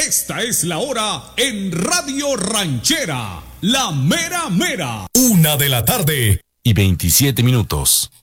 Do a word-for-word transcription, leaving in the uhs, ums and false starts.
Esta es la hora en Radio Ranchera, la mera mera. Una de la tarde y veintisiete minutos.